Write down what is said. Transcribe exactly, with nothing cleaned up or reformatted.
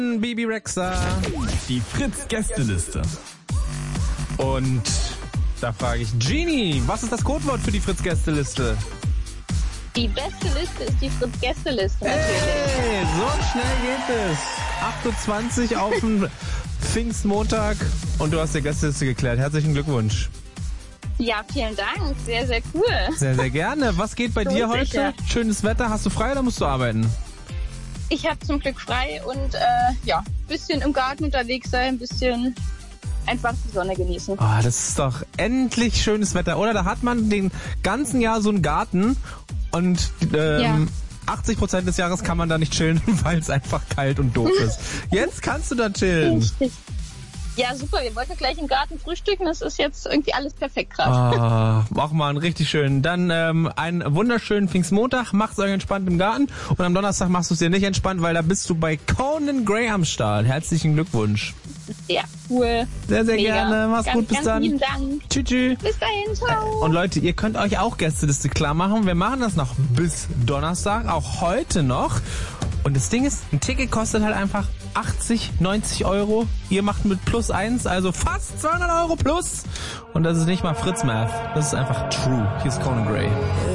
Bibi Rexha. Die Fritz-Gästeliste. Und da frage ich Genie, was ist das Codewort für die Fritz-Gästeliste? Die beste Liste ist die Fritz-Gästeliste natürlich. Hey, so schnell geht es. acht Uhr zwanzig auf den Pfingstmontag und du hast die Gästeliste geklärt. Herzlichen Glückwunsch. Ja, vielen Dank. Sehr, sehr cool. Sehr, sehr gerne. Was geht bei So dir heute? sicher. Schönes Wetter. Hast du frei oder musst du arbeiten? Ich habe zum Glück frei und äh, ja, ein bisschen im Garten unterwegs sein, ein bisschen einfach die Sonne genießen. Oh, das ist doch endlich schönes Wetter, oder? Da hat man den ganzen Jahr so einen Garten und ähm, Ja. achtzig Prozent des Jahres kann man da nicht chillen, weil es einfach kalt und doof ist. Jetzt kannst du da chillen. Richtig. Ja, super. Wir wollten gleich im Garten frühstücken. Das ist jetzt irgendwie alles perfekt gerade. Ah, mach mal einen richtig schönen. Dann ähm, einen wunderschönen Pfingstmontag. Macht's euch entspannt im Garten. Und am Donnerstag machst du es dir nicht entspannt, weil da bist du bei Conan Gray am Start. Herzlichen Glückwunsch. Sehr cool. Sehr, sehr Mega. gerne. Mach's ganz, gut. Bis ganz dann. Lieben Dank. Tschüss, tschüss. Bis dahin. Ciao. Und Leute, ihr könnt euch auch Gästeliste klar machen. Wir machen das noch bis Donnerstag, auch heute noch. Und das Ding ist, ein Ticket kostet halt einfach achtzig, neunzig Euro. Ihr macht mit plus eins, also fast zweihundert Euro plus. Und das ist nicht mal Fritz Math. Das ist einfach true. Hier ist Conan Gray.